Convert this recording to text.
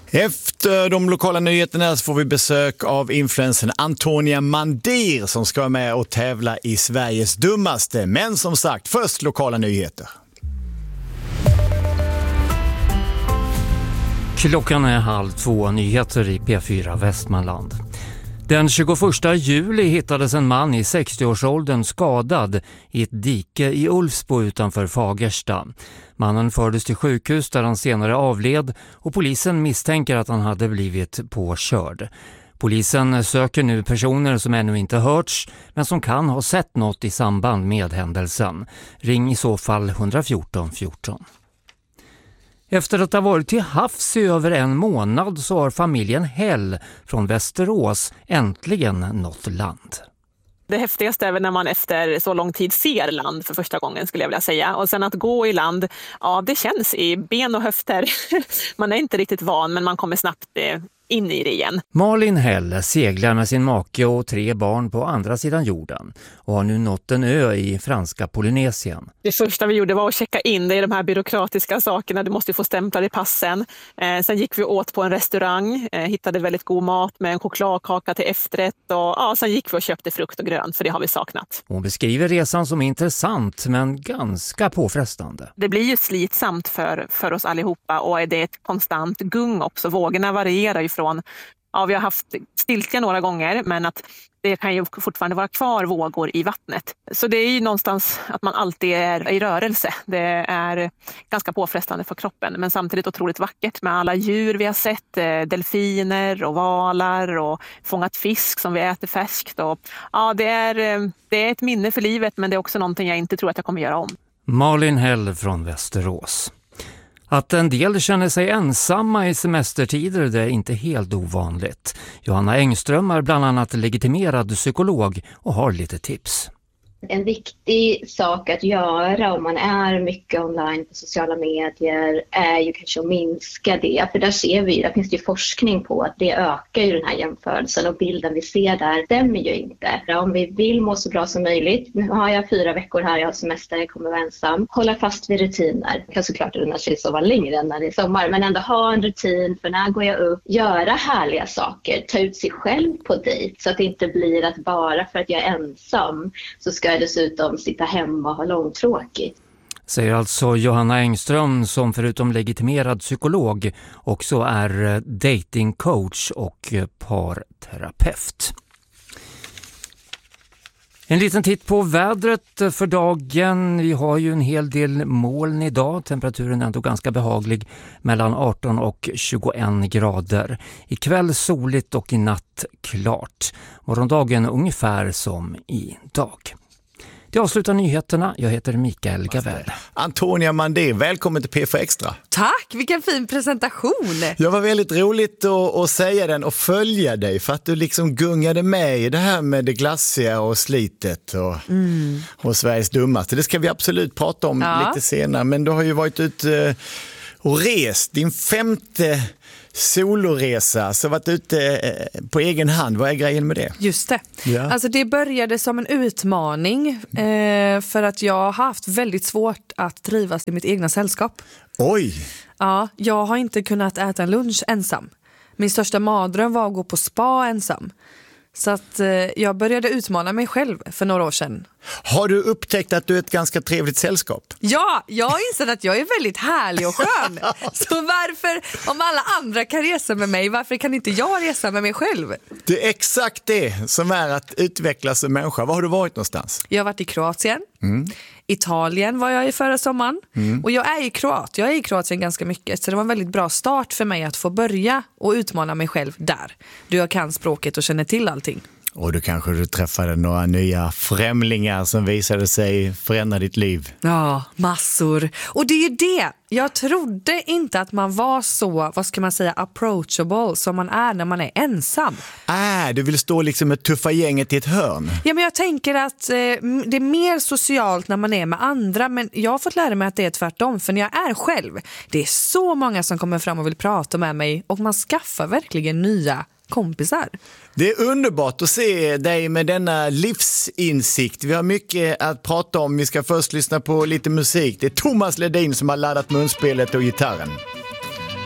Efter de lokala nyheterna så får vi besök av influencern Antonia Mandir som ska vara med och tävla i Sveriges dummaste. Men som sagt, först lokala nyheter. Klockan är 1:30, nyheter i P4 Västmanland. Den 21 juli hittades en man i 60-årsåldern skadad i ett dike i Ulfsbo utanför Fagersta. Mannen fördes till sjukhus där han senare avled och polisen misstänker att han hade blivit påkörd. Polisen söker nu personer som ännu inte hörts men som kan ha sett något i samband med händelsen. Ring i så fall 114 14. Efter att ha varit till havs i över en månad så har familjen Häll från Västerås äntligen nått land. Det häftigaste är väl när man efter så lång tid ser land för första gången, skulle jag vilja säga. Och sen att gå i land, ja, det känns i ben och höfter. Man är inte riktigt van, men man kommer snabbt in i det igen. Malin Häll seglar med sin make och 3 barn på andra sidan jorden och har nu nått en ö i franska Polynesien. Det första vi gjorde var att checka in. Det är de här byråkratiska sakerna. Du måste få stämplar i passen. Sen gick vi åt på en restaurang. Hittade väldigt god mat med en chokladkaka till efterrätt. Och sen gick vi och köpte frukt och grönt, för det har vi saknat. Hon beskriver resan som intressant men ganska påfrestande. Det blir ju slitsamt för oss allihopa och det är ett konstant gung också. Vågorna varierar ju från, ja, vi har haft stiltje några gånger, men att det kan ju fortfarande vara kvar vågor i vattnet. Så det är ju någonstans att man alltid är i rörelse. Det är ganska påfrestande för kroppen, men samtidigt otroligt vackert med alla djur vi har sett. Delfiner och valar och fångat fisk som vi äter färskt. Och, ja, det är ett minne för livet, men det är också någonting jag inte tror att jag kommer göra om. Malin Häll från Västerås. Att en del känner sig ensamma i semestertider det är inte helt ovanligt. Johanna Engström är bland annat legitimerad psykolog och har lite tips. En viktig sak att göra om man är mycket online på sociala medier är ju kanske att minska det. För där ser vi, där finns det ju forskning på att det ökar ju den här jämförelsen och bilden vi ser där stämmer ju inte. Om vi vill må så bra som möjligt, nu har jag 4 veckor här, jag har semester, jag kommer vara ensam. Hålla fast vid rutiner. Det kan såklart unna sig sova längre än när det är sommar, men ändå ha en rutin för när går jag upp. Göra härliga saker, ta ut sig själv på dejt så att det inte blir att bara för att jag är ensam så ska jag dessutom sitta hemma och ha långtråkigt. Säger alltså Johanna Engström som förutom legitimerad psykolog också är datingcoach och parterapeut. En liten titt på vädret för dagen. Vi har ju en hel del moln idag. Temperaturen är ändå ganska behaglig mellan 18 och 21 grader. Ikväll soligt och i natt klart. Morgondagen ungefär som idag. Det avslutar nyheterna. Jag heter Mikael Gavell. Antonia Mandir, välkommen till P4 Extra. Tack, vilken fin presentation. Det var väldigt roligt att säga den och följa dig för att du liksom gungade med i det här med det glassiga och slitet och Sveriges dummaste. Det ska vi absolut prata om lite senare, men du har ju varit ute och rest din 5:e soloresa, så varit ute på egen hand. Vad är grejen med det? Just det. Ja. Alltså det började som en utmaning för att jag har haft väldigt svårt att trivas i mitt egna sällskap. Oj! Ja, jag har inte kunnat äta en lunch ensam. Min största mardröm var att gå på spa ensam. Så att jag började utmana mig själv för några år sedan. Har du upptäckt att du är ett ganska trevligt sällskap? Ja, jag har insett att jag är väldigt härlig och skön. Så varför, om alla andra kan resa med mig, varför kan inte jag resa med mig själv? Det är exakt det som är att utvecklas som människa. Var har du varit någonstans? Jag har varit i Kroatien. Italien var jag i förra sommaren. Och jag är ju kroat. Jag är i Kroatien ganska mycket. Så det var en väldigt bra start för mig att få börja och utmana mig själv där. Jag kan språket och känner till allting. Och då kanske du träffade några nya främlingar som visade sig förändra ditt liv. Ja, massor. Och det är ju det. Jag trodde inte att man var så, vad ska man säga, approachable som man är när man är ensam. Du vill stå liksom med tuffa gänget i ett hörn. Ja, men jag tänker att det är mer socialt när man är med andra. Men jag har fått lära mig att det är tvärtom. För när jag är själv, det är så många som kommer fram och vill prata med mig. Och man skaffar verkligen nya kompisar. Det är underbart att se dig med denna livsinsikt. Vi har mycket att prata om. Vi ska först lyssna på lite musik. Det är Thomas Ledin som har laddat munspelet och gitarren.